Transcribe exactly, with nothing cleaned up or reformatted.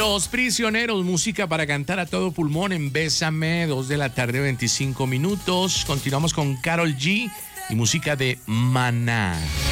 Los Prisioneros, música para cantar a todo pulmón en Bésame, dos de la tarde, veinticinco minutos. Continuamos con Karol G y música de Maná.